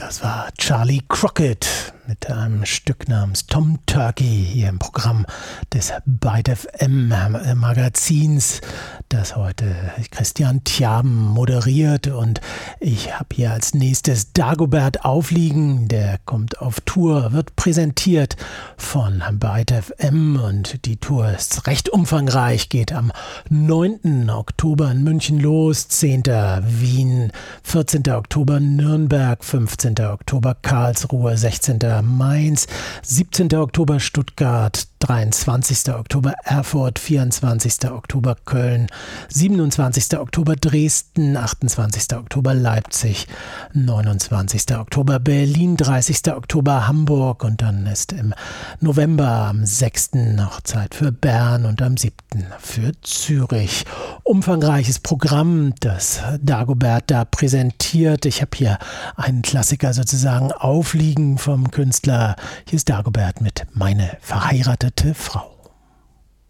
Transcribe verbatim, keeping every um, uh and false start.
Das war Charlie Crockett mit einem Stück namens Tom Turkey hier im Programm des Byte F M Magazins, das heute Christian Tjaben moderiert. Und ich habe hier als nächstes Dagobert aufliegen. Der kommt auf Tour, wird präsentiert von Byte F M und die Tour ist recht umfangreich, geht am neunten Oktober in München los, zehnten Wien, vierzehnten Oktober Nürnberg, fünfzehnten Oktober Karlsruhe, sechzehnten Mainz, siebzehnten Oktober Stuttgart, dreiundzwanzigsten Oktober Erfurt, vierundzwanzigsten Oktober Köln, siebenundzwanzigsten Oktober Dresden, achtundzwanzigsten Oktober Leipzig, neunundzwanzigsten Oktober Berlin, dreißigsten Oktober Hamburg und dann ist im November am sechsten noch Zeit für Bern und am siebten für Zürich. Umfangreiches Programm, das Dagobert da präsentiert. Ich habe hier einen Klassiker sozusagen aufliegen vom Künstler. Hier ist Dagobert mit Meine verheiratete Frau.